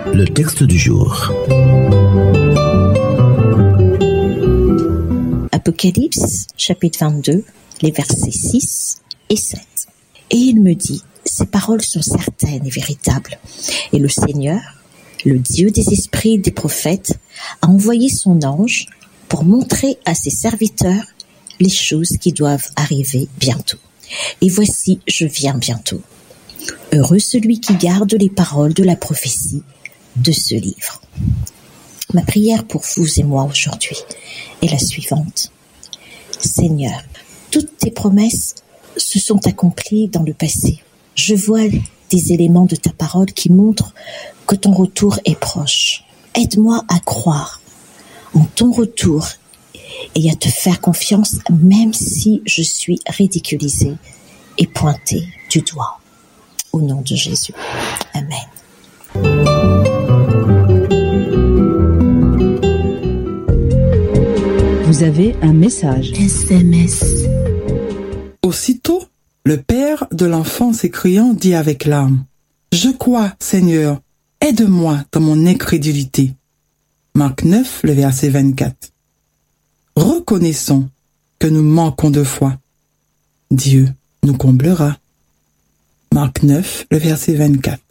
Le texte du jour. Apocalypse, chapitre 22, les versets 6 et 7. Et il me dit, ces paroles sont certaines et véritables. Et le Seigneur, le Dieu des esprits des prophètes, a envoyé son ange pour montrer à ses serviteurs les choses qui doivent arriver bientôt. Et voici, je viens bientôt. Heureux celui qui garde les paroles de la prophétie de ce livre. Ma prière pour vous et moi aujourd'hui est la suivante. Seigneur, toutes tes promesses se sont accomplies dans le passé. Je vois des éléments de ta parole qui montrent que ton retour est proche. Aide-moi à croire en ton retour et à te faire confiance même si je suis ridiculisée et pointée du doigt. Au nom de Jésus. Amen. Vous avez un message. SMS. Aussitôt, le père de l'enfant s'écriant dit avec larmes, « Je crois, Seigneur, aide-moi dans mon incrédulité. » Marc 9, le verset 24. Reconnaissons que nous manquons de foi. Dieu nous comblera. Marc 9, le verset 24.